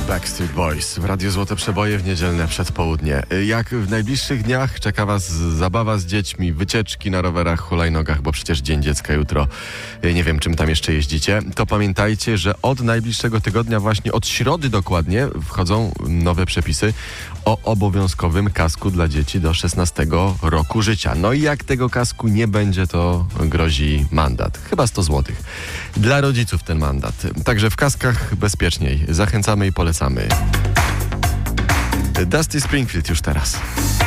Backstreet Boys w Radiu Złote Przeboje w niedzielne przedpołudnie. Jak w najbliższych dniach czeka Was zabawa z dziećmi, wycieczki na rowerach, hulajnogach, bo przecież Dzień Dziecka jutro. Nie wiem, czym tam jeszcze jeździcie. To pamiętajcie, że od najbliższego tygodnia, właśnie od środy dokładnie, wchodzą nowe przepisy o obowiązkowym kasku dla dzieci do 16 roku życia. No i jak tego kasku nie będzie, to grozi mandat. Chyba 100 zł. Dla rodziców ten mandat. Także w kaskach bezpieczniej. Zachęcamy i polecamy. Dusty Springfield już teraz.